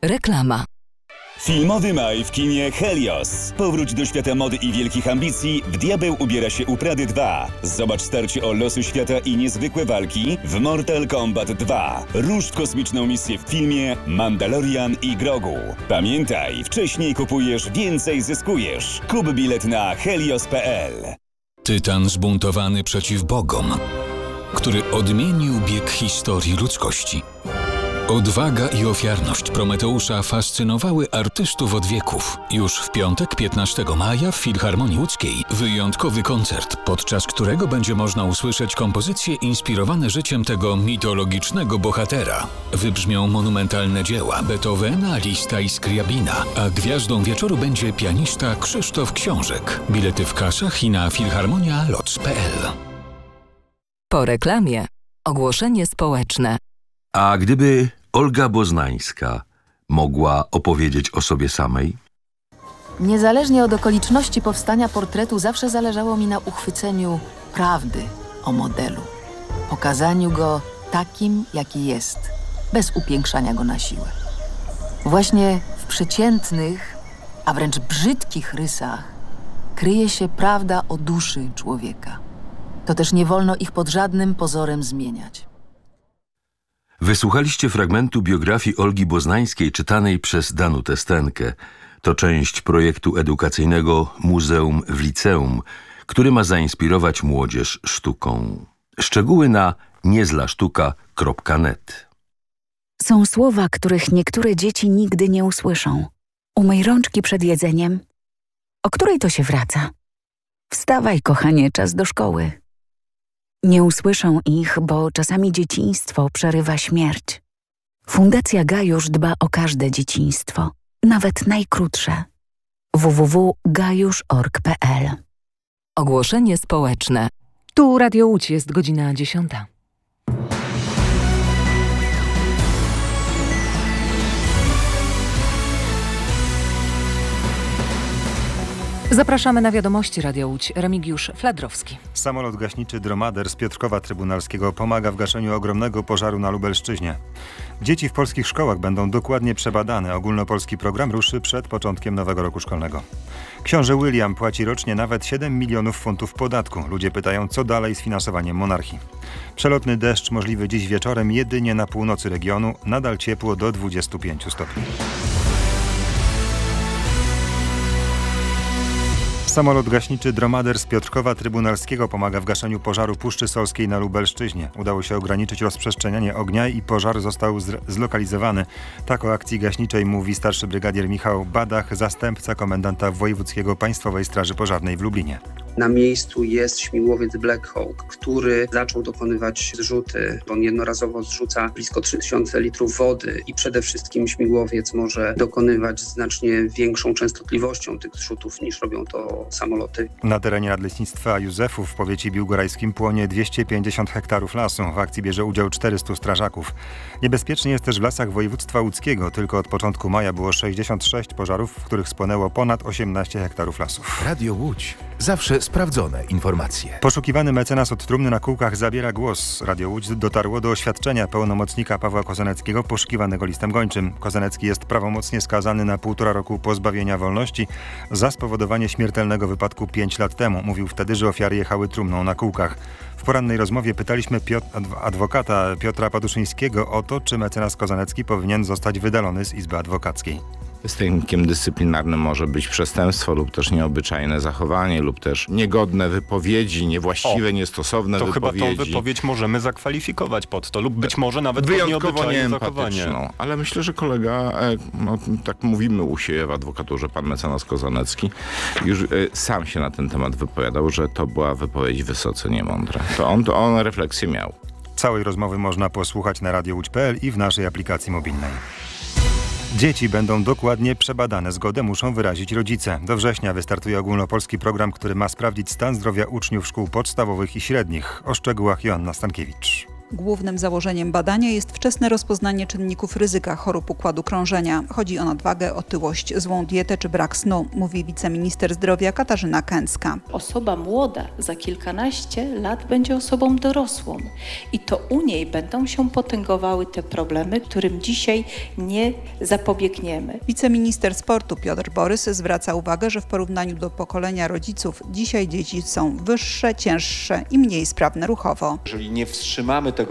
Reklama. Filmowy maj w kinie Helios. Powróć do świata mody i wielkich ambicji w Diabeł ubiera się u Prady 2. Zobacz starcie o losy świata i niezwykłe walki w Mortal Kombat 2. Rusz w kosmiczną misję w filmie Mandalorian i Grogu. Pamiętaj, wcześniej kupujesz, więcej zyskujesz. Kup bilet na helios.pl. Tytan zbuntowany przeciw bogom, który odmienił bieg historii ludzkości. Odwaga i ofiarność Prometeusza fascynowały artystów od wieków. Już w piątek, 15 maja w Filharmonii Łódzkiej wyjątkowy koncert, podczas którego będzie można usłyszeć kompozycje inspirowane życiem tego mitologicznego bohatera. Wybrzmią monumentalne dzieła Beethovena, Liszta i Skriabina, a gwiazdą wieczoru będzie pianista Krzysztof Książek. Bilety w kasach i na filharmonia.loc.pl. Po reklamie ogłoszenie społeczne. A gdyby Olga Boznańska mogła opowiedzieć o sobie samej? Niezależnie od okoliczności powstania portretu zawsze zależało mi na uchwyceniu prawdy o modelu. Pokazaniu go takim, jaki jest, bez upiększania go na siłę. Właśnie w przeciętnych, a wręcz brzydkich rysach kryje się prawda o duszy człowieka. To też nie wolno ich pod żadnym pozorem zmieniać. Wysłuchaliście fragmentu biografii Olgi Boznańskiej czytanej przez Danutę Stenkę. To część projektu edukacyjnego Muzeum w Liceum, który ma zainspirować młodzież sztuką. Szczegóły na niezlasztuka.net. Są słowa, których niektóre dzieci nigdy nie usłyszą. Umyj rączki przed jedzeniem. O której to się wraca? Wstawaj, kochanie, czas do szkoły. Nie usłyszą ich, bo czasami dzieciństwo przerywa śmierć. Fundacja Gajusz dba o każde dzieciństwo, nawet najkrótsze. www.gajusz.org.pl. Ogłoszenie społeczne. Tu Radio Łódź, jest godzina 10. Zapraszamy na wiadomości Radio Łódź. Remigiusz Fladrowski. Samolot gaśniczy Dromader z Piotrkowa Trybunalskiego pomaga w gaszeniu ogromnego pożaru na Lubelszczyźnie. Dzieci w polskich szkołach będą dokładnie przebadane. Ogólnopolski program ruszy przed początkiem nowego roku szkolnego. Książę William płaci rocznie nawet 7 milionów funtów podatku. Ludzie pytają, co dalej z finansowaniem monarchii. Przelotny deszcz możliwy dziś wieczorem jedynie na północy regionu. Nadal ciepło do 25 stopni. Samolot gaśniczy Dromader z Piotrkowa Trybunalskiego pomaga w gaszeniu pożaru Puszczy Solskiej na Lubelszczyźnie. Udało się ograniczyć rozprzestrzenianie ognia i pożar został zlokalizowany. Tak o akcji gaśniczej mówi starszy brygadier Michał Badach, zastępca komendanta wojewódzkiego Państwowej Straży Pożarnej w Lublinie. Na miejscu jest śmigłowiec Black Hawk, który zaczął dokonywać zrzuty. On jednorazowo zrzuca blisko 3000 litrów wody i przede wszystkim śmigłowiec może dokonywać znacznie większą częstotliwością tych zrzutów niż robią to samoloty. Na terenie Nadleśnictwa Józefów w powiecie biłgorajskim płonie 250 hektarów lasu. W akcji bierze udział 400 strażaków. Niebezpiecznie jest też w lasach województwa łódzkiego. Tylko od początku maja było 66 pożarów, w których spłonęło ponad 18 hektarów lasów. Radio Łódź. Zawsze sprawdzone informacje. Poszukiwany mecenas od trumny na kółkach zabiera głos. Radio Łódź dotarło do oświadczenia pełnomocnika Pawła Kozaneckiego poszukiwanego listem gończym. Kozanecki jest prawomocnie skazany na 1,5 roku pozbawienia wolności za spowodowanie śmiertelnego wypadku 5 lat temu. Mówił wtedy, że ofiary jechały trumną na kółkach. W porannej rozmowie pytaliśmy adwokata Piotra Paduszyńskiego o to, czy mecenas Kozanecki powinien zostać wydalony z Izby Adwokackiej. Występkiem dyscyplinarnym może być przestępstwo lub też nieobyczajne zachowanie lub też niegodne wypowiedzi, niewłaściwe, niestosowne to wypowiedzi. To chyba tą wypowiedź możemy zakwalifikować pod to lub być może nawet wyjątkowo nieobyczajne zachowanie. Ale myślę, że kolega, tak mówimy u siebie w adwokaturze, pan mecenas Kozanecki, już sam się na ten temat wypowiadał, że to była wypowiedź wysoce niemądra. To on refleksję miał. Całej rozmowy można posłuchać na radiołódź.pl i w naszej aplikacji mobilnej. Dzieci będą dokładnie przebadane. Zgodę muszą wyrazić rodzice. Do września wystartuje ogólnopolski program, który ma sprawdzić stan zdrowia uczniów szkół podstawowych i średnich. O szczegółach Joanna Stankiewicz. Głównym założeniem badania jest wczesne rozpoznanie czynników ryzyka chorób układu krążenia. Chodzi o nadwagę, otyłość, złą dietę czy brak snu, mówi wiceminister zdrowia Katarzyna Kęcka. Osoba młoda za kilkanaście lat będzie osobą dorosłą i to u niej będą się potęgowały te problemy, którym dzisiaj nie zapobiegniemy. Wiceminister sportu Piotr Borys zwraca uwagę, że w porównaniu do pokolenia rodziców dzisiaj dzieci są wyższe, cięższe i mniej sprawne ruchowo. Jeżeli nie wstrzymamy tego